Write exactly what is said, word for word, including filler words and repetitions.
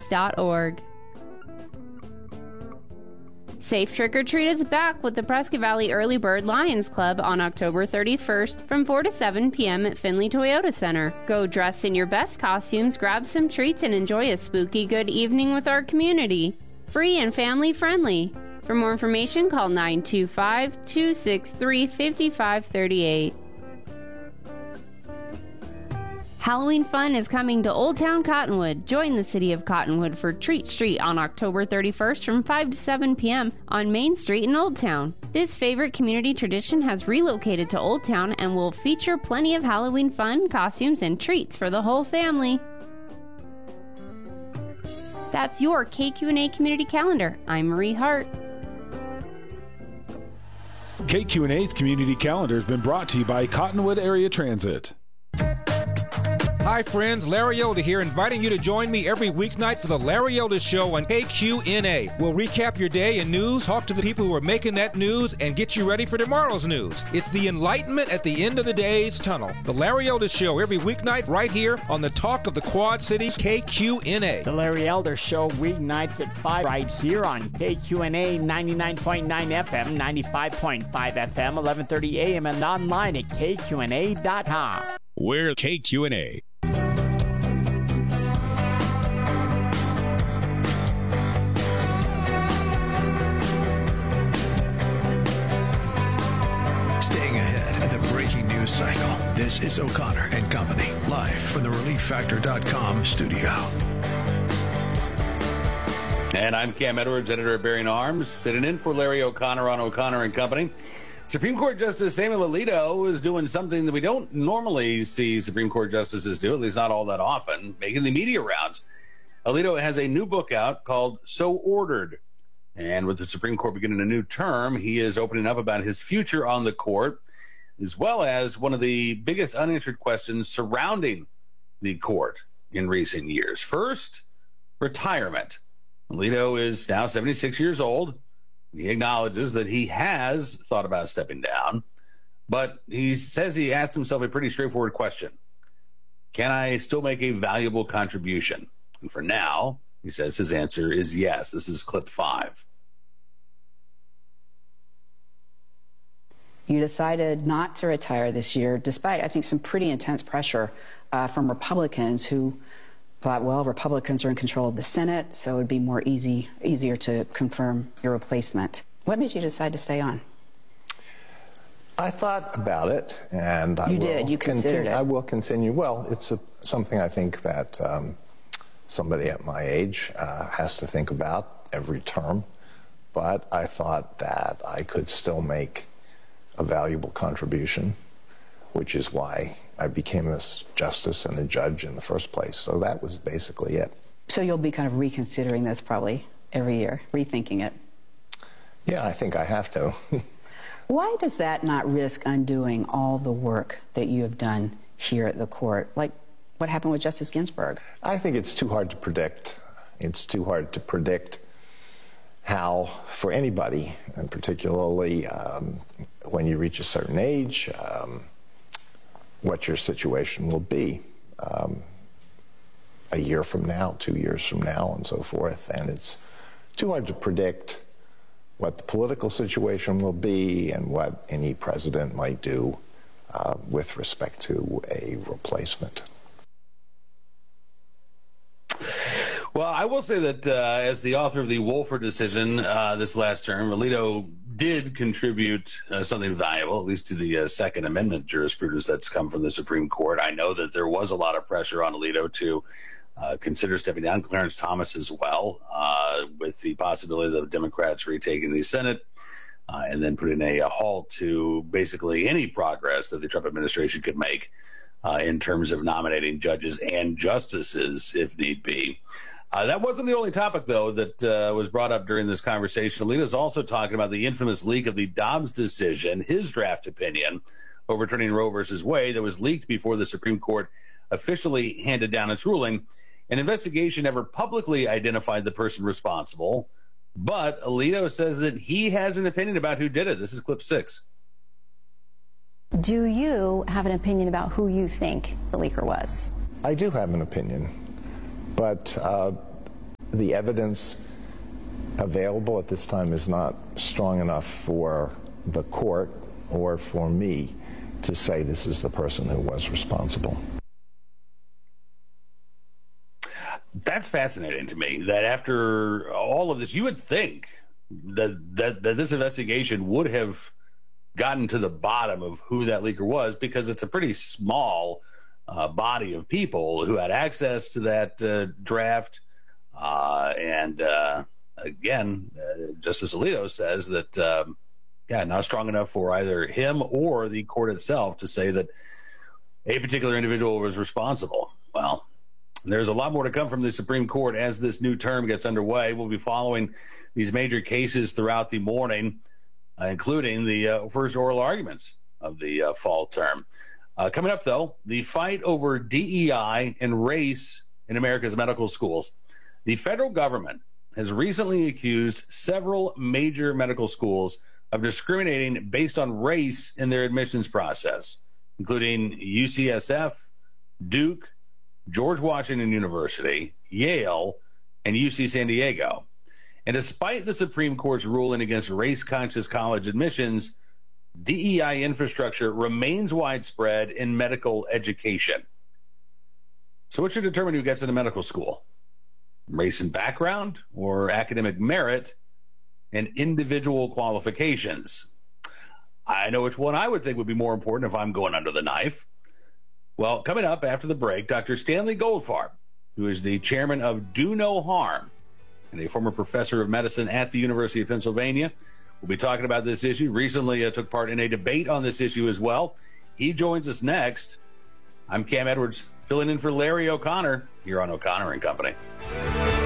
kids dot org. Safe Trick or Treat is back with the Prescott Valley Early Bird Lions Club on October thirty-first from four to seven p.m. at Finley Toyota Center. Go dressed in your best costumes, grab some treats, and enjoy a spooky good evening with our community. Free and family friendly. For more information, call nine two five, two six three, five five three eight. Halloween fun is coming to Old Town Cottonwood. Join the city of Cottonwood for Treat Street on October thirty-first from five to seven p.m. on Main Street in Old Town. This favorite community tradition has relocated to Old Town and will feature plenty of Halloween fun, costumes, and treats for the whole family. That's your K Q N A Community Calendar. I'm Marie Hart. K Q N A's Community Calendar has been brought to you by Cottonwood Area Transit. Hi friends, Larry Elder here, inviting you to join me every weeknight for the Larry Elder Show on K Q N A. We'll recap your day in news, talk to the people who are making that news, and get you ready for tomorrow's news. It's the enlightenment at the end of the day's tunnel. The Larry Elder Show every weeknight right here on the Talk of the Quad Cities, K Q N A. The Larry Elder Show weeknights at five right here on K Q N A ninety-nine point nine F M, ninety-five point five F M, eleven thirty A M, and online at K Q N A dot com. We're K Q N A. Cycle. This is O'Connor and Company, live from the relief factor dot com studio. And I'm Cam Edwards, editor of Bearing Arms, sitting in for Larry O'Connor on O'Connor and Company. Supreme Court Justice Samuel Alito is doing something that we don't normally see Supreme Court justices do, at least not all that often, making the media rounds. Alito has a new book out called So Ordered. And with the Supreme Court beginning a new term, he is opening up about his future on the court, as well as one of the biggest unanswered questions surrounding the court in recent years. First, retirement. Alito is now seventy-six years old. He acknowledges that he has thought about stepping down, but he says he asked himself a pretty straightforward question. Can I still make a valuable contribution? And for now, he says his answer is yes. This is clip five. You decided not to retire this year, despite, I think, some pretty intense pressure uh, from Republicans who thought, well, Republicans are in control of the Senate, so it would be more easy, easier to confirm your replacement. What made you decide to stay on? I thought about it, and I you will did. You considered continue, it. I will continue. Well, it's a, something I think that um, somebody at my age uh, has to think about every term. But I thought that I could still make a valuable contribution, which is why I became a justice and a judge in the first place. So that was basically it. So you'll be kind of reconsidering this probably every year, rethinking it. Yeah, I think I have to. Why does that not risk undoing all the work that you have done here at the court? Like what happened with Justice Ginsburg? I think it's too hard to predict. It's too hard to predict how, for anybody, and particularly um, when you reach a certain age, um, what your situation will be um, a year from now, two years from now, and so forth. And it's too hard to predict what the political situation will be and what any president might do uh, with respect to a replacement. Well, I will say that uh, as the author of the Wolford decision uh, this last term, Alito did contribute uh, something valuable, at least to the uh, Second Amendment jurisprudence that's come from the Supreme Court. I know that there was a lot of pressure on Alito to uh, consider stepping down, Clarence Thomas as well, uh, with the possibility of the Democrats retaking the Senate uh, and then putting a, a halt to basically any progress that the Trump administration could make uh, in terms of nominating judges and justices, if need be. Uh, that wasn't the only topic, though, that uh, was brought up during this conversation. Alito's also talking about the infamous leak of the Dobbs decision, his draft opinion, overturning Roe versus Wade, that was leaked before the Supreme Court officially handed down its ruling. An investigation never publicly identified the person responsible, but Alito says that he has an opinion about who did it. This is clip six. Do you have an opinion about who you think the leaker was? I do have an opinion. But uh, the evidence available at this time is not strong enough for the court or for me to say this is the person who was responsible. That's fascinating to me, that after all of this, you would think that, that, that this investigation would have gotten to the bottom of who that leaker was, because it's a pretty small uh, body of people who had access to that uh, draft. Uh, and uh, again, uh, Justice Alito says that, um, yeah, not strong enough for either him or the court itself to say that a particular individual was responsible. Well, there's a lot more to come from the Supreme Court as this new term gets underway. We'll be following these major cases throughout the morning, uh, including the uh, first oral arguments of the uh, fall term. Uh, coming up, though, the fight over D E I and race in America's medical schools. The federal government has recently accused several major medical schools of discriminating based on race in their admissions process, including U C S F, Duke, George Washington University, Yale, and U C San Diego. And despite the Supreme Court's ruling against race-conscious college admissions, D E I infrastructure remains widespread in medical education. So what should determine who gets into medical school? Race and background, or academic merit and individual qualifications? I know which one I would think would be more important if I'm going under the knife. Well, coming up after the break, Doctor Stanley Goldfarb, who is the chairman of Do No Harm and a former professor of medicine at the University of Pennsylvania, will be talking about this issue. Recently uh, took part in a debate on this issue as well. He joins us next. I'm Cam Edwards, filling in for Larry O'Connor here on O'Connor and Company.